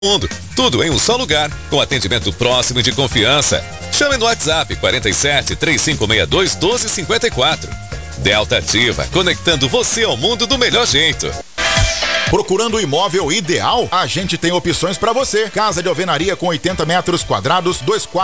mundo. Tudo em um só lugar, com atendimento próximo e de confiança. Chame no WhatsApp 47 3562 1254. Delta Ativa, conectando você ao mundo do melhor jeito. Procurando o imóvel ideal? A gente tem opções para você. Casa de alvenaria com 80 metros quadrados, 2 quartos.